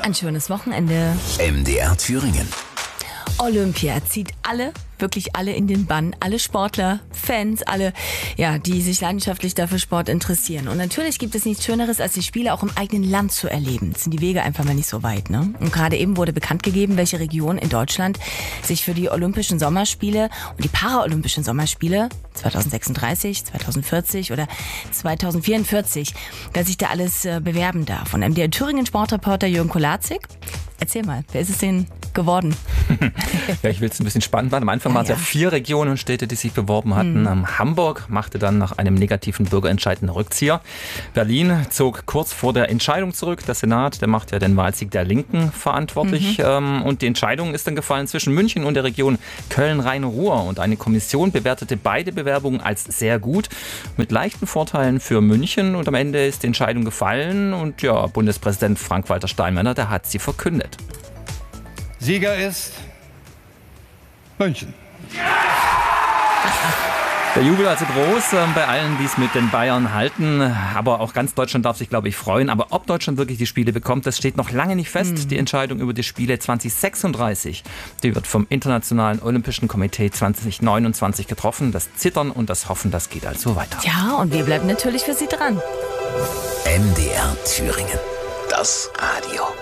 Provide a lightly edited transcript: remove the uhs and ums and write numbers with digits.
Ein schönes Wochenende. MDR Thüringen. Olympia zieht wirklich alle in den Bann. Alle Sportler, Fans, alle, die sich leidenschaftlich dafür Sport interessieren. Und natürlich gibt es nichts Schöneres, als die Spiele auch im eigenen Land zu erleben. Das sind die Wege einfach mal nicht so weit, ne? Und gerade eben wurde bekannt gegeben, welche Region in Deutschland sich für die Olympischen Sommerspiele und die Paralympischen Sommerspiele 2036, 2040 oder 2044, dass sich da alles bewerben darf. Und MDR Thüringen Sportreporter Jürgen Kolazik, erzähl mal, wer ist es denn geworden? Ja, ich will es ein bisschen spannend machen. Am Anfang waren es ja 4 Regionen und Städte, die sich beworben hatten. Hamburg machte dann nach einem negativen Bürgerentscheid einen Rückzieher. Berlin zog kurz vor der Entscheidung zurück. Der Senat, der macht ja den Wahlsieg der Linken verantwortlich. Und die Entscheidung ist dann gefallen zwischen München und der Region Köln-Rhein-Ruhr. Und eine Kommission bewertete beide Bewerbungen als sehr gut, mit leichten Vorteilen für München. Und am Ende ist die Entscheidung gefallen. Und ja, Bundespräsident Frank-Walter Steinmeier, der hat sie verkündet. Sieger ist München. Der Jubel also groß bei allen, die es mit den Bayern halten. Aber auch ganz Deutschland darf sich, glaube ich, freuen. Aber ob Deutschland wirklich die Spiele bekommt, das steht noch lange nicht fest. Die Entscheidung über die Spiele 2036, die wird vom Internationalen Olympischen Komitee 2029 getroffen. Das Zittern und das Hoffen, das geht also weiter. Ja, und wir bleiben natürlich für Sie dran. MDR Thüringen. Das Radio.